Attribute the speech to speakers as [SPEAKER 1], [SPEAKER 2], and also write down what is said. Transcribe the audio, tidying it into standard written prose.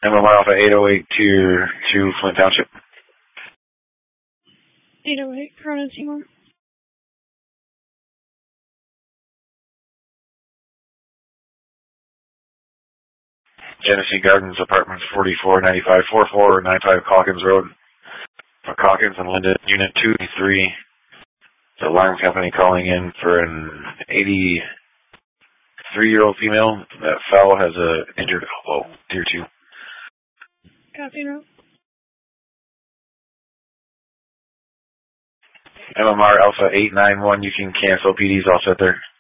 [SPEAKER 1] MMR Alpha 808 Tier 2, Flint Township.
[SPEAKER 2] 808, Corona Timor.
[SPEAKER 1] Genesee Gardens, Apartments 4495, 4495 Calkins Road. For Calkins and Linden, Unit 2-3. The alarm company calling in for an 83-year-old female that fell, has a injured elbow, Tier 2.
[SPEAKER 2] Copy, no.
[SPEAKER 1] MMR Alpha 891, you can cancel. PD's all set there.